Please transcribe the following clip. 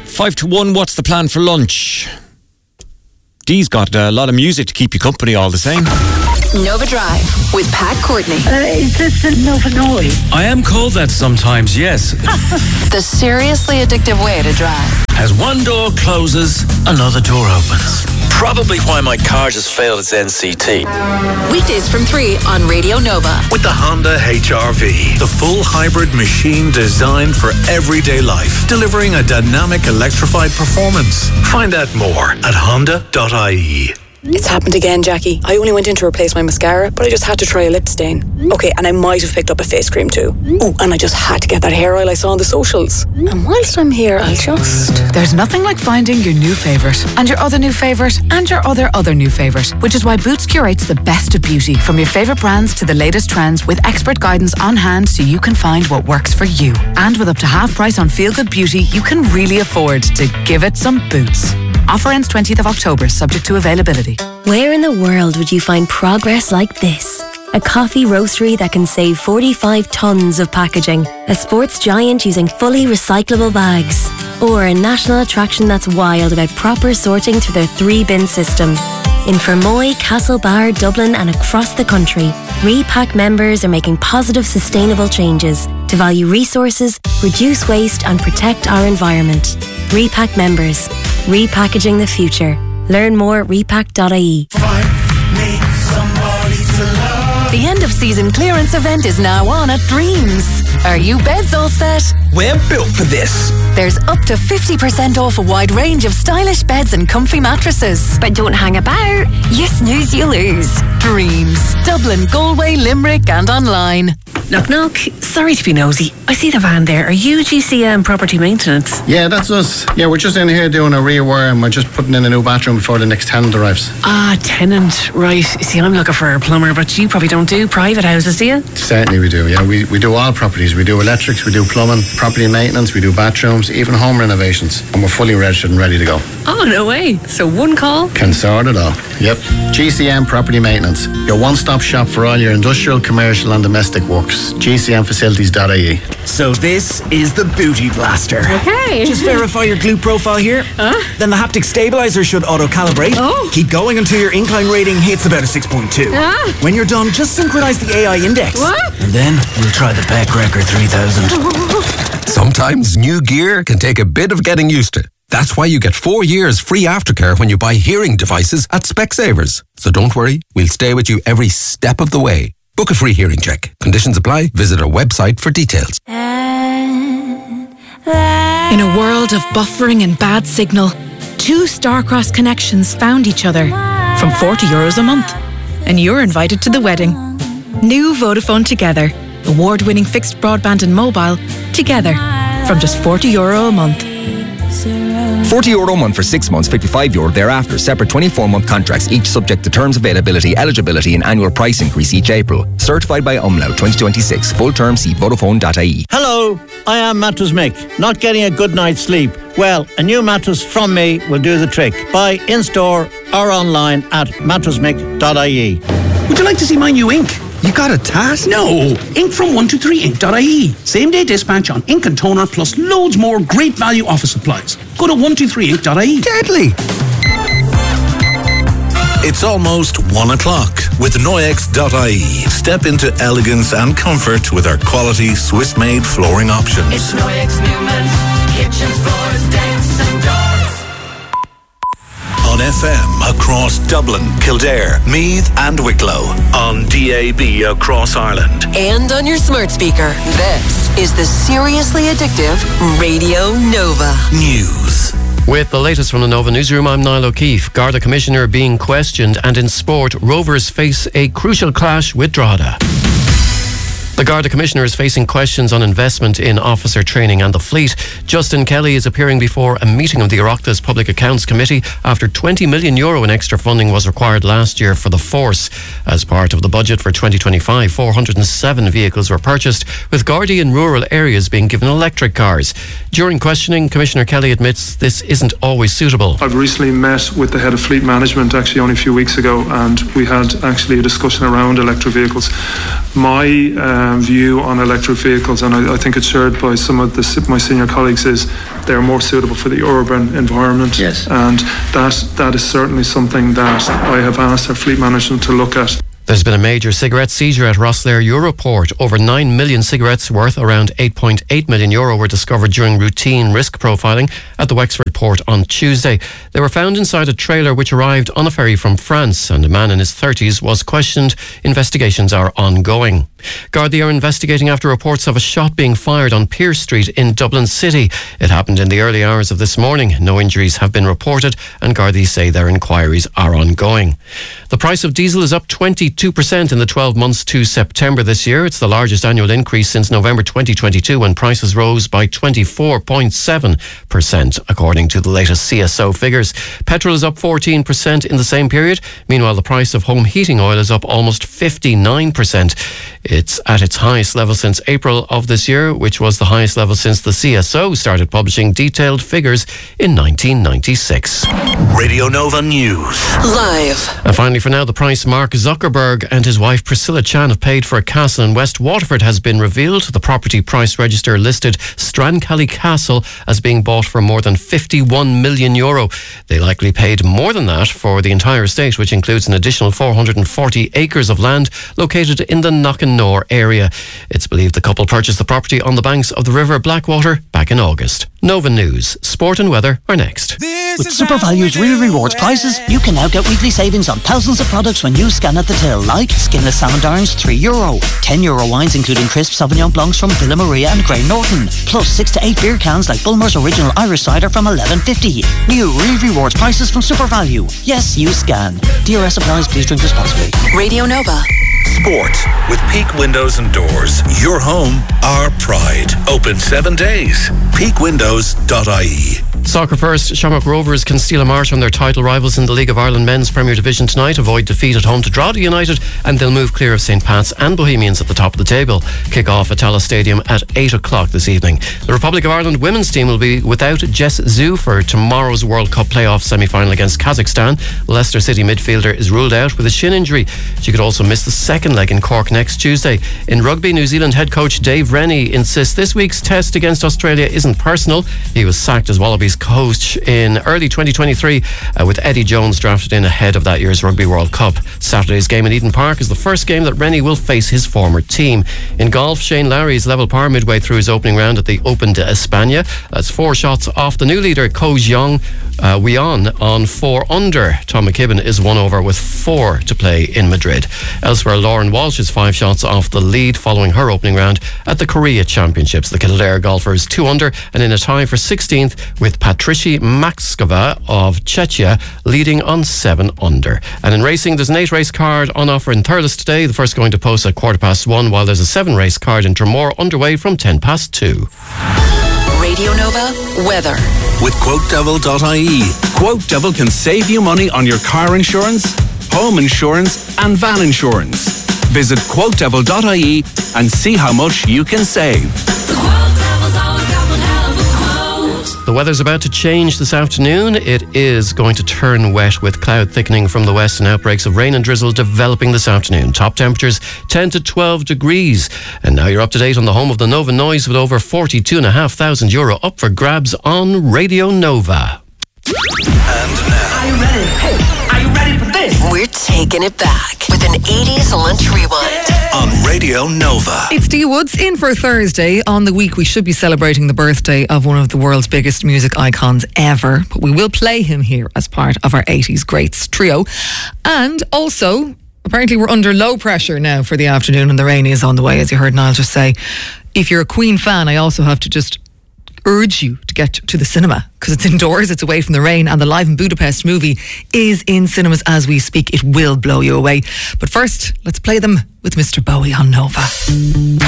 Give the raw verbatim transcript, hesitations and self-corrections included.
Five to one, what's the plan for lunch? Dee's got a lot of music to keep you company all the same. Nova Drive with Pat Courtney. Uh, is this the Nova Noise? I am called that sometimes, yes. The seriously addictive way to drive. As one door closes, another door opens. Probably why my car just failed its N C T. Weekdays from three on Radio Nova. With the Honda H R V, the full hybrid machine designed for everyday life, delivering a dynamic electrified performance. Find out more at honda dot I E. It's happened again, Jackie. I only went in to replace my mascara, but I just had to try a lip stain. Okay, and I might have picked up a face cream too. Oh, and I just had to get that hair oil I saw on the socials. And whilst I'm here, I'll just... There's nothing like finding your new favourite, and your other new favourite, and your other other new favourite, which is why Boots curates the best of beauty, from your favourite brands to the latest trends, with expert guidance on hand so you can find what works for you. And with up to half price on Feel Good Beauty, you can really afford to give it some Boots. Offer ends twentieth of October, subject to availability. Where in the world would you find progress like this? A coffee roastery that can save forty-five tonnes of packaging, a sports giant using fully recyclable bags, or a national attraction that's wild about proper sorting through their three-bin system. In Fermoy, Castlebar, Dublin and across the country, Repack members are making positive, sustainable changes to value resources, reduce waste and protect our environment. Repack members, repackaging the future. Learn more at repack dot I E. The end of season clearance event is now on at Dreams. Are you beds all set? We're built for this. There's up to fifty percent off a wide range of stylish beds and comfy mattresses. But don't hang about. You snooze, you lose. Dreams. Dublin, Galway, Limerick and online. Knock, knock. Sorry to be nosy. I see the van there. Are you G C M Property Maintenance? Yeah, that's us. Yeah, we're just in here doing a rewire and we're just putting in a new bathroom before the next tenant arrives. Ah, tenant. Right. See, I'm looking for a plumber, but you probably don't do private houses, do you? Certainly we do, yeah. We, we do all properties. We do electrics, we do plumbing, property maintenance, we do bathrooms, even home renovations. And we're fully registered and ready to go. Oh, no way. So one call? Can sort it all. Yep. G C M Property Maintenance. Your one-stop shop for all your industrial, commercial and domestic works. G C M facilities dot I E. So this is the Booty Blaster. Okay. Just verify your glute profile here. Huh? Then the haptic stabilizer should auto-calibrate. Oh. Keep going until your incline rating hits about a six point two. Ah. When you're done, just synchronize the A I index. What? And then we'll try the Beck Record three thousand. Sometimes new gear can take a bit of getting used to. That's why you get four years free aftercare when you buy hearing devices at Specsavers. So don't worry, we'll stay with you every step of the way. Book a free hearing check. Conditions apply. Visit our website for details. In a world of buffering and bad signal, two Starcross connections found each other from forty euros a month. And you're invited to the wedding. New Vodafone Together. Award-winning fixed broadband and mobile together from just forty euro a month. forty euro a month for six months, fifty-five euro thereafter. Separate twenty-four month contracts, each subject to terms, availability, eligibility and annual price increase each April. Certified by Umlaut twenty twenty-six. Full term, see Vodafone dot I E. Hello, I am Mattress Mick. Not getting a good night's sleep? Well, a new mattress from me will do the trick. Buy in-store or online at mattress mick dot I E. Would you like to see my new ink? You got a tat? No. Ink from one two three ink dot I E. Same day dispatch on ink and toner plus loads more great value office supplies. Go to one two three ink dot I E. Deadly. It's almost one o'clock with Noyex dot I E. Step into elegance and comfort with our quality Swiss-made flooring options. It's Noyex Newman's kitchens, floors, decks and doors. On F M across Dublin, Kildare, Meath and Wicklow. On D A B across Ireland. And on your smart speaker. This is the seriously addictive Radio Nova. News. With the latest from the Nova Newsroom, I'm Niall O'Keefe. Garda Commissioner being questioned, and in sport, Rovers face a crucial clash with Drogheda. The Garda Commissioner is facing questions on investment in officer training and the fleet. Justin Kelly is appearing before a meeting of the Oireachtas Public Accounts Committee after twenty million euro in extra funding was required last year for the force. As part of the budget for twenty twenty-five, four hundred seven vehicles were purchased, with Gardaí in rural areas being given electric cars. During questioning, Commissioner Kelly admits this isn't always suitable. I've recently met with the head of fleet management actually only a few weeks ago, and we had actually a discussion around electric vehicles. My uh, um, view on electric vehicles, and I, I think it's shared by some of the, my senior colleagues, is they're more suitable for the urban environment. Yes. And that that is certainly something that I have asked our fleet management to look at. There's been a major cigarette seizure at Rosslare Europort. Over nine million cigarettes worth around eight point eight million euro were discovered during routine risk profiling at the Wexford port on Tuesday. They were found inside a trailer which arrived on a ferry from France, and a man in his thirties was questioned. Investigations are ongoing. Gardaí are investigating after reports of a shot being fired on Pearse Street in Dublin City. It happened in the early hours of this morning. No injuries have been reported, and Gardaí say their inquiries are ongoing. The price of diesel is up twenty-two percent in the twelve months to September this year. It's the largest annual increase since November twenty twenty-two, when prices rose by twenty-four point seven percent, according to the latest C S O figures. Petrol is up fourteen percent in the same period. Meanwhile, the price of home heating oil is up almost fifty-nine percent. It's at its highest level since April of this year, which was the highest level since the C S O started publishing detailed figures in nineteen ninety-six. Radio Nova News. Live. And finally, for now, the price Mark Zuckerberg and his wife Priscilla Chan have paid for a castle in West Waterford has been revealed. The property price register listed Strancally Castle as being bought for more than fifty-one million euro. They likely paid more than that for the entire estate, which includes an additional four hundred forty acres of land located in the Knockennore area. It's believed the couple purchased the property on the banks of the River Blackwater back in August. Nova News, sport and weather are next. With Super Value's Real Rewards prices, you can now get weekly savings on thousands of products when you scan at the till, like skinless salmon darns, three euro, ten euro wines including crisp Sauvignon Blancs from Villa Maria and Grey Norton, plus six to eight beer cans like Bulmer's Original Irish Cider from eleven fifty. New Real Rewards prices from Super Value. Yes, you scan. D R S applies. Please drink responsibly. Radio Nova. Sport with Peak Windows and Doors. Your home, our pride. Open seven days. peak windows dot I E. Soccer first, Shamrock Rovers can steal a march on their title rivals in the League of Ireland Men's Premier Division tonight, avoid defeat at home to Drogheda United, and they'll move clear of Saint Pat's and Bohemians at the top of the table. Kick-off at Tallaght Stadium at eight o'clock this evening. The Republic of Ireland women's team will be without Jess Zhu for tomorrow's World Cup playoff semi-final against Kazakhstan. Leicester City midfielder is ruled out with a shin injury. She could also miss the second leg in Cork next Tuesday. In rugby, New Zealand head coach Dave Rennie insists this week's test against Australia isn't personal. He was sacked as Wallabies coach in early twenty twenty-three uh, with Eddie Jones drafted in ahead of that year's Rugby World Cup. Saturday's game in Eden Park is the first game that Rennie will face his former team. In golf, Shane Lowry is level par midway through his opening round at the Open de España. That's four shots off the new leader Ko Jiong uh, Weon on four under. Tom McKibben is one over with four to play in Madrid. Elsewhere, Lauren Walsh is five shots off the lead following her opening round at the Korea Championships. The Kildare golfer is two under and in a tie for sixteenth with Patricia Maxkova of Czechia leading on seven under. And in racing, there's an eight race card on offer in Thurles today. The first going to post at quarter past one, while there's a seven race card in Dromore underway from ten past two. Radio Nova weather. With quote devil dot I E. Quote Devil can save you money on your car insurance, home insurance and van insurance. Visit quote devil dot I E and see how much you can save. The weather's about to change this afternoon. It is going to turn wet with cloud thickening from the west and outbreaks of rain and drizzle developing this afternoon. Top temperatures ten to twelve degrees. And now you're up to date on the home of the Nova Noise with over forty-two thousand five hundred euro up for grabs on Radio Nova. Are you ready? Hey, are you ready for this? We're taking it back with an eighties lunch rewind. On Radio Nova. It's Dee Woods in for Thursday. On the week we should be celebrating the birthday of one of the world's biggest music icons ever, but we will play him here as part of our eighties Greats trio. And also, apparently we're under low pressure now for the afternoon and the rain is on the way, as you heard Niall just say. If you're a Queen fan, I also have to just urge you to get to the cinema because it's indoors, it's away from the rain, and the Live in Budapest movie is in cinemas as we speak. It will blow you away. But first, let's play them with Mister Bowie on Nova.